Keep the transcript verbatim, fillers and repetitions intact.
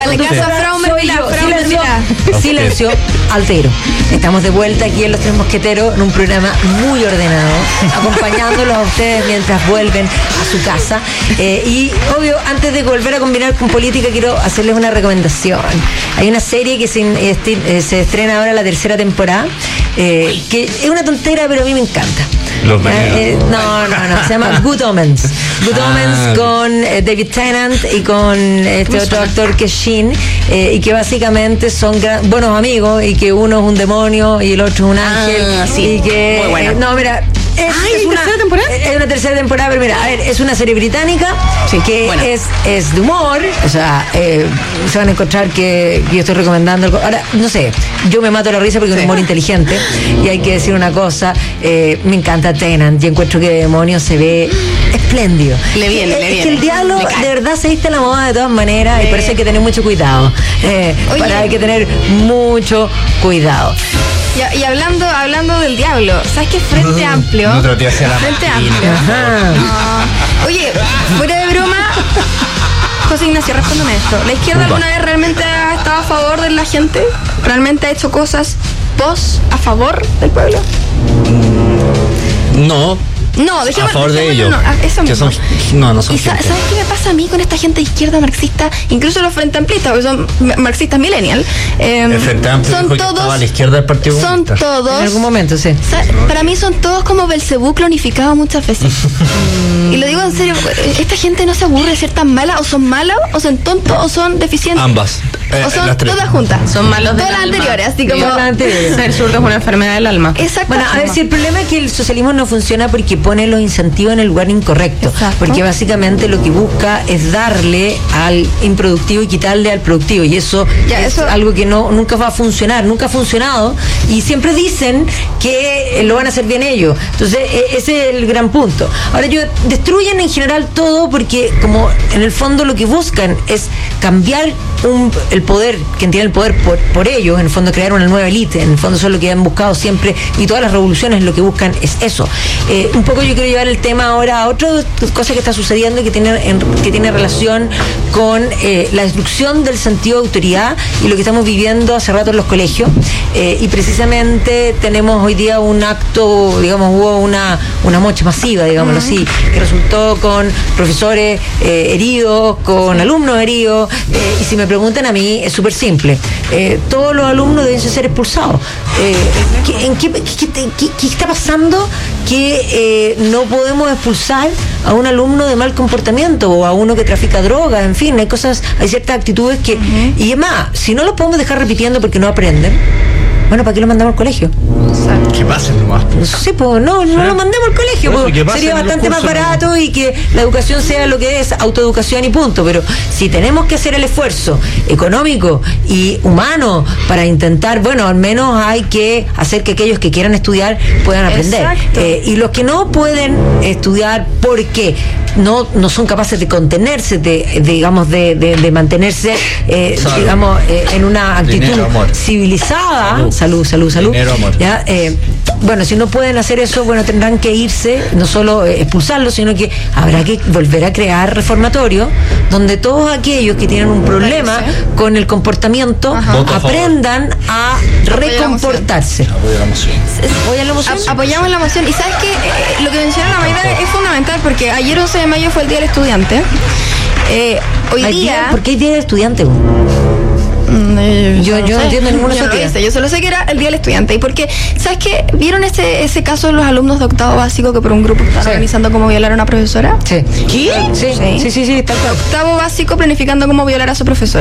La casa Frau Mermelá, Frau Mermelá. Silencio, altero. Estamos de vuelta aquí en Los Tres Mosqueteros en un programa muy ordenado, acompañándolos a ustedes mientras vuelven a su casa. Eh, y obvio, antes de volver a combinar con política, quiero hacerles una recomendación. Hay una serie que se, este, se estrena ahora la tercera temporada, eh, que es una tontera, pero a mí me encanta. Los eh, no, no, no, se llama Good Omens. Good ah. Omens con eh, David Tennant y con este otro actor que es Sheen, eh, y que básicamente son gran, buenos amigos, y que uno es un demonio y el otro es un ángel. Ah, sí. Y que, muy bueno. eh, no, mira, es, Ay, es una tercera temporada. Es una tercera temporada, pero mira, a ver, es una serie británica sí, que bueno. es, es de humor, o sea, eh, se van a encontrar que yo estoy recomendando algo. Ahora, no sé, yo me mato la risa porque sí. es un humor inteligente, y hay que decir una cosa, eh, me encanta Tennant, y encuentro que Demonio se ve espléndido. Le viene, es, le es viene. que el diablo de verdad se viste a la moda de todas maneras, eh. y por eso hay que tener mucho cuidado. Eh, para hay que tener mucho cuidado. Y, y hablando hablando del diablo, ¿sabes qué? Frente Amplio. No te hacia la Frente Amplio. No. Oye, fuera de broma, José Ignacio, respóndeme esto. ¿La izquierda alguna vez realmente ha estado a favor de la gente? ¿Realmente ha hecho cosas vos a favor del pueblo? No. No, dejemos, a favor de ellos. No, eso que son, no, no son ¿Y sa- sabes qué me pasa a mí con esta gente de izquierda marxista? Incluso los frente amplistas, porque son marxistas millennial. Eh, el Frente Amplio son dijo todos, que estaba a la izquierda del Partido Son Comunista. todos. En algún momento, sí. Sa- para mí son todos como Belcebú clonificado muchas veces. Y lo digo en serio, esta gente no se aburre de ser tan mala, o son malos, o son tontos, o son deficientes. Ambas. Eh, o son las tres. todas juntas. Son malos de todas las anteriores, así como. Todas las anteriores. Ser zurdo es una enfermedad del alma. Exacto. Bueno, a ver, si el problema es que el socialismo no funciona porque pone los incentivos en el lugar incorrecto. Exacto. Porque básicamente lo que busca es darle al improductivo y quitarle al productivo. Y eso Ya, es eso- algo que no nunca va a funcionar, nunca ha funcionado. Y siempre dicen que eh, lo van a hacer bien ellos. Entonces, eh, ese es el gran punto. Ahora, ellos destruyen en general todo porque, como en el fondo lo que buscan es cambiar un, el poder, quien tiene el poder por, por ellos, en el fondo crear una nueva élite. En el fondo eso es lo que han buscado siempre, y todas las revoluciones lo que buscan es eso. Eh, un poco yo quiero llevar el tema ahora a otra cosa que está sucediendo y que tiene, en, que tiene relación con eh, la destrucción del sentido de autoridad y lo que estamos viviendo hace rato en los colegios. Eh, y precisamente tenemos hoy día un acto, digamos, hubo una, una mocha masiva, digámoslo uh-huh. así, que resultó con profesores eh, heridos, con alumnos heridos, eh, y si me preguntan a mí, es súper simple. Eh, todos los alumnos deben ser expulsados. Eh, ¿qué, en qué, qué, qué, qué está pasando que eh, no podemos expulsar a un alumno de mal comportamiento o a uno que trafica drogas? En fin, hay cosas, hay ciertas actitudes que... Uh-huh. Y es más, si no los podemos dejar repitiendo porque no aprenden, bueno, ¿para qué lo mandamos al colegio? Que pasen nomás. Sí, pues no, no lo mandemos al colegio, Eso, pues, sería bastante más barato nomás. Y que la educación sea lo que es, autoeducación y punto. Pero si tenemos que hacer el esfuerzo económico y humano para intentar, bueno, al menos hay que hacer que aquellos que quieran estudiar puedan aprender. Eh, y los que no pueden estudiar porque no, no son capaces de contenerse, de, de digamos, de, de, de mantenerse, eh, digamos, eh, en una actitud Dinero, civilizada. Salud. Salud, salud, salud. Dinero, amor. ¿Ya? Eh, bueno, si no pueden hacer eso, bueno, tendrán que irse, no solo eh, expulsarlos, sino que habrá que volver a crear reformatorios donde todos aquellos que tienen un problema con el comportamiento Ajá. aprendan a recomportarse. Apoyo la moción. ¿Apoyan la moción? A- apoyamos la moción. Y sabes que eh, lo que menciona la Mayra es fundamental, porque ayer once de mayo fue el Día del Estudiante. Eh, hoy ¿Hay día... día? ¿Por qué hay Día del Estudiante? Mm, Yo, no yo no sé. entiendo ninguna Yo no lo sociedad. hice, yo solo sé que era el Día del Estudiante. Y porque, ¿sabes qué? ¿Vieron ese, ese caso de los alumnos de octavo básico que por un grupo estaban Sí. organizando cómo violar a una profesora? Sí. ¿Qué? Sí, sí, sí, sí, tal cual. Octavo básico planificando cómo violar a su profesora.